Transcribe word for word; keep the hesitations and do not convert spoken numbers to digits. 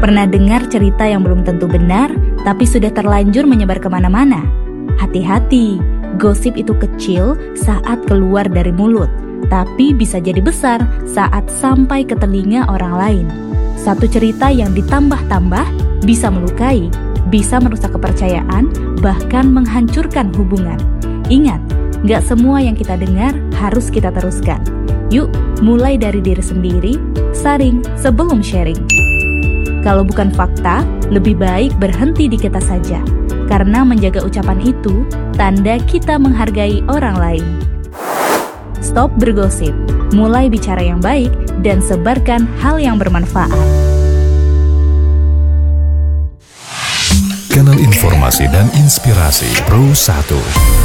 Pernah dengar cerita yang belum tentu benar, tapi sudah terlanjur menyebar kemana-mana? Hati-hati, gosip itu kecil saat keluar dari mulut, tapi bisa jadi besar saat sampai ke telinga orang lain. Satu cerita yang ditambah-tambah bisa melukai, bisa merusak kepercayaan, bahkan menghancurkan hubungan. Ingat, gak semua yang kita dengar harus kita teruskan. Yuk, mulai dari diri sendiri, saring sebelum sharing. Kalau bukan fakta, lebih baik berhenti di kita saja. Karena menjaga ucapan itu, tanda kita menghargai orang lain. Stop bergosip, mulai bicara yang baik, dan sebarkan hal yang bermanfaat. Kanal informasi dan inspirasi Pro satu.